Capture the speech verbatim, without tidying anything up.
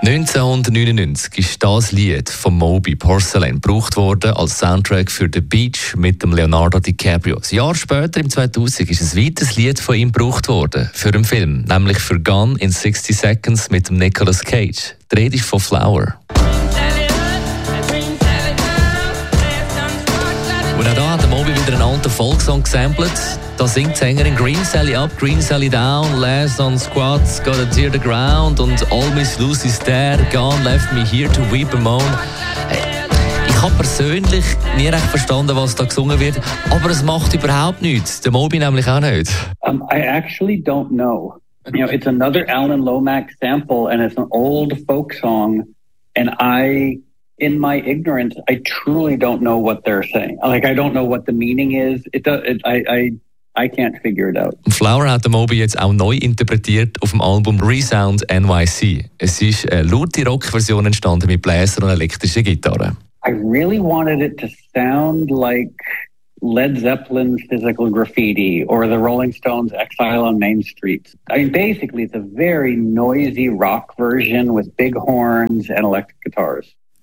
neunzehnhundertneunundneunzig ist das Lied von Moby Porcelain gebraucht worden als Soundtrack für The Beach mit dem Leonardo DiCaprio. Ein Jahr später, im zweitausend, ist ein weiteres Lied von ihm gebraucht worden für einen Film, nämlich für Gone in sixty Seconds mit dem Nicolas Cage. Die Rede ist von Flower. Und auch da hat der Moby wieder einen alten Folksong gesampelt. Da singt die Sängerin Green Sally up, Green Sally down, last on squats, gotta tear the ground und all Miss Lucy's there, gone, left me here to weep and moan. Hey, ich habe persönlich nie recht verstanden, was da gesungen wird, aber es macht überhaupt nichts. Der Moby nämlich auch nicht. Um, I actually don't know. You know, it's another Alan Lomax sample and it's an old folk song and I... in my ignorance, I truly don't know what they're saying. Like, I don't know what the meaning is. It does. It, I, I, I can't figure it out. Flower hat der Moby jetzt auch neu interpretiert auf dem Album Resound N Y C. Es ist eine laute Rockversion entstanden mit Bläsern und elektrischen Gitarren. I really wanted it to sound like Led Zeppelin's Physical Graffiti or the Rolling Stones' Exile on Main Street. I mean, basically, it's a very noisy rock version with big horns and electric guitars.